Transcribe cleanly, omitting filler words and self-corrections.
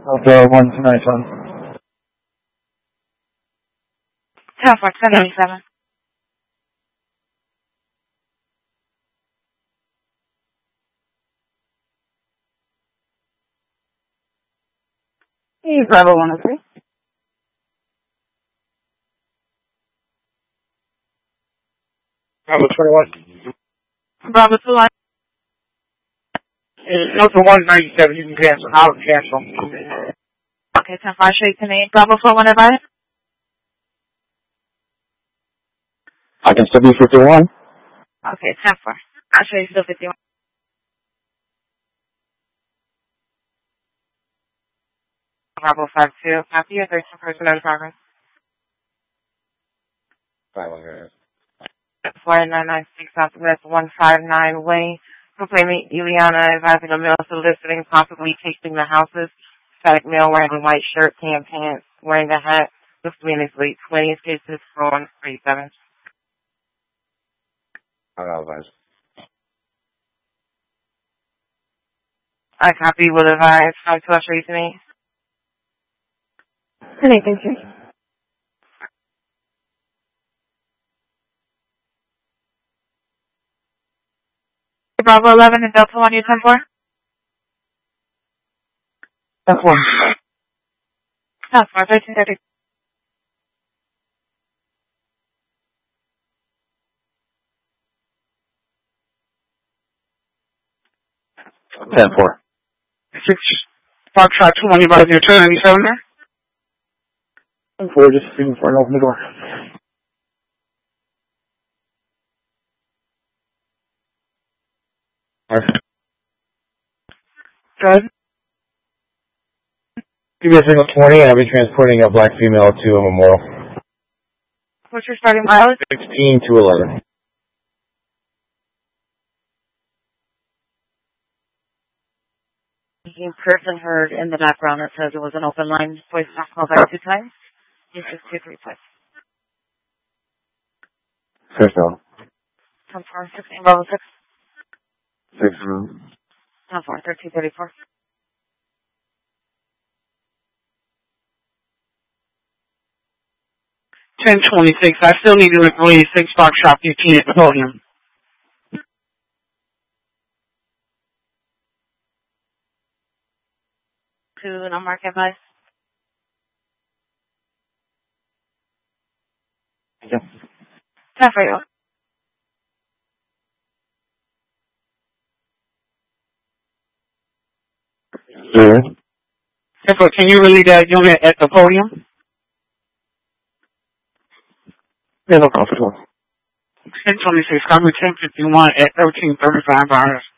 Hotel 197. 10-4, 1097. Bravo 103. Bravo 21. Bravo 2-1. No, for 197, you can cancel. I'll cancel. Okay, 10-5, show you to me. Bravo 4-1, advise. I can still be 51. Okay, 10-4. I'll show you still 51. Bravo 5-2. Copy your 13 personnel progress. 500. 4996 Southwest 159 Way. Proclaiming Ileana advising a male soliciting, possibly tasting the houses. Static male wearing a white shirt, tan pants, wearing a hat. Looks to be in his late 20s. Cases for 137. I'll advise. I copy will advise. How to usher you to me. Anything, sir. Bravo 11 and Delta 1, you 10-4? 10-4. 10-4, 1330. Ten four. 6 Foxtrot 2-1, you about your turn, 97 there? 10-4, just speaking before I open the door. Alright. Good. Give me a single 20, and I'll be transporting a black female to a memorial. What's your starting mileage? 16 to 11. Person heard in the background that says it was an open line. Voice not called back 2 times. Yes, 2-3 plus. First down. 10-4, 16, Bravo 6. 6 room. 10-4, 1334. $10.26. I still need to release 6 Foxtrot 15 at the podium. To no mark advice. Yeah. 10 for you. Yeah. Can you relay that unit at the podium? Yeah, no problem. 1026, coming 1051 at 1335 hours.